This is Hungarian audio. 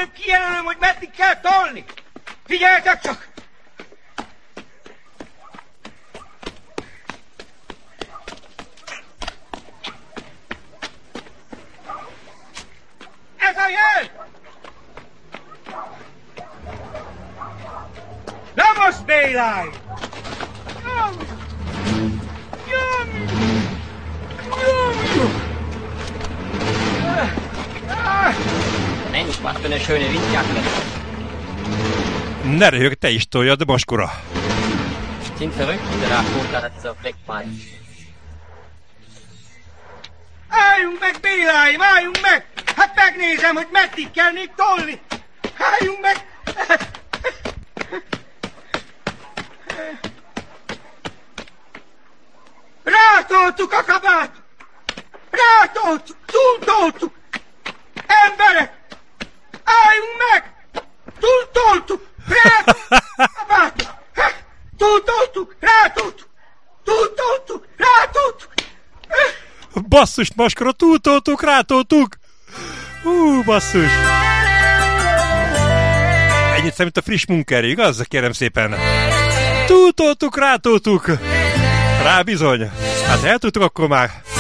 előbb kijelölöm, hogy meddig kell tolni. Figyeljetek csak! Ez a jel! Na most, Béláj! Mensch, was für eine schöne Windjacke. Ne röhög, te is toljad, Baskora. Sind verrückt, der Rakota, das so Fleckbein. Álljunk meg, Béláim, álljunk meg! Hát megnézem, hogy meddig kell még tolni! Álljunk meg! Rátoltuk a kabát! Rátoltuk! Túltoltuk! Emberek! Álljunk meg! Túltoltuk! Rátoltuk! Kabát! Túltoltuk! Rátoltuk! Túltoltuk! Rátoltuk! Basszus, Baskora, túltoltuk, rátoltuk! Basszus! Ennyit számít a friss munkaerő, igaz? Kérem szépen. Túltoltuk, rátoltuk! Rá bizony. Hát eltudtuk akkor már.